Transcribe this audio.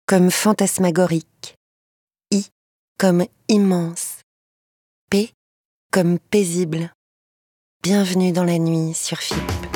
comme fantasmagorique, I comme immense, P comme paisible. Bienvenue dans la nuit sur FIP.